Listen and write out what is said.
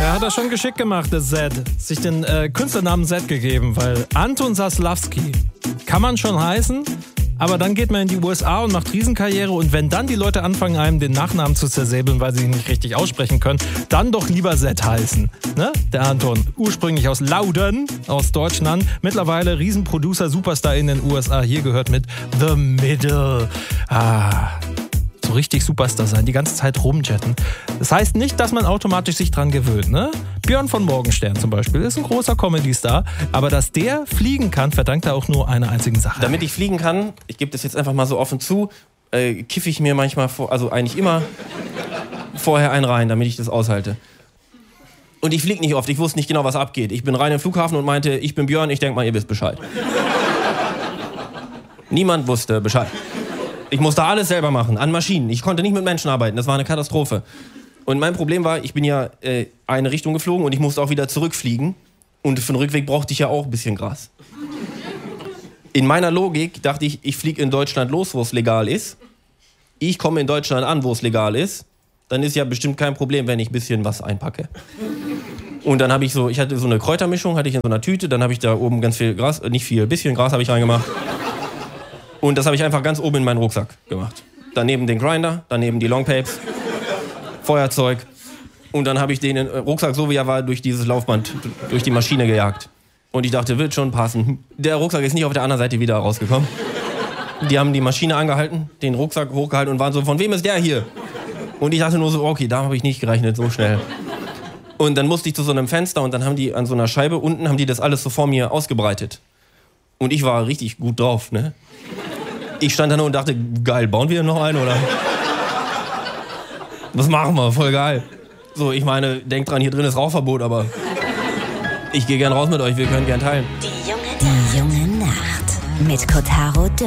Ja, hat er schon geschickt gemacht, der Zed. Sich den Künstlernamen Zed gegeben, weil Anton Saslavsky kann man schon heißen, aber dann geht man in die USA und macht Riesenkarriere und wenn dann die Leute anfangen, einem den Nachnamen zu zersäbeln, weil sie ihn nicht richtig aussprechen können, dann doch lieber Zed heißen. Ne? Der Anton, ursprünglich aus Lauden, aus Deutschland, mittlerweile Riesenproducer, Superstar in den USA. Hier gehört mit The Middle. So richtig Superstar sein, die ganze Zeit rumjetten. Das heißt nicht, dass man automatisch sich dran gewöhnt, ne? Björn von Morgenstern zum Beispiel ist ein großer Comedy-Star, aber dass der fliegen kann, verdankt er auch nur einer einzigen Sache. Damit ich fliegen kann, ich gebe das jetzt einfach mal so offen zu, kiffe ich mir manchmal, also eigentlich immer vorher einen rein, damit ich das aushalte. Und ich fliege nicht oft, ich wusste nicht genau, was abgeht. Ich bin rein im Flughafen und meinte, ich bin Björn, ich denke mal, ihr wisst Bescheid. Niemand wusste Bescheid. Ich musste alles selber machen, an Maschinen. Ich konnte nicht mit Menschen arbeiten, das war eine Katastrophe. Und mein Problem war, ich bin ja eine Richtung geflogen und ich musste auch wieder zurückfliegen. Und für den Rückweg brauchte ich ja auch ein bisschen Gras. In meiner Logik dachte ich, ich fliege in Deutschland los, wo es legal ist. Ich komme in Deutschland an, wo es legal ist. Dann ist ja bestimmt kein Problem, wenn ich ein bisschen was einpacke. Und dann habe ich hatte so eine Kräutermischung, hatte ich in so einer Tüte. Dann habe ich da oben ganz viel Gras, nicht viel, ein bisschen Gras habe ich reingemacht. Und das habe ich einfach ganz oben in meinen Rucksack gemacht. Daneben den Grinder, daneben die Longpapes, Feuerzeug. Und dann habe ich den Rucksack, so wie er war, durch dieses Laufband, durch die Maschine gejagt. Und ich dachte, wird schon passen. Der Rucksack ist nicht auf der anderen Seite wieder rausgekommen. Die haben die Maschine angehalten, den Rucksack hochgehalten und waren so, von wem ist der hier? Und ich dachte nur so, okay, da habe ich nicht gerechnet, so schnell. Und dann musste ich zu so einem Fenster und dann haben die an so einer Scheibe unten, haben die das alles so vor mir ausgebreitet. Und ich war richtig gut drauf, ne? Ich stand da nur und dachte, geil, bauen wir noch einen, oder? Was machen wir? Voll geil. So, ich meine, denkt dran, hier drin ist Rauchverbot, aber ich gehe gern raus mit euch, wir können gern teilen. Die junge Nacht mit Kotaro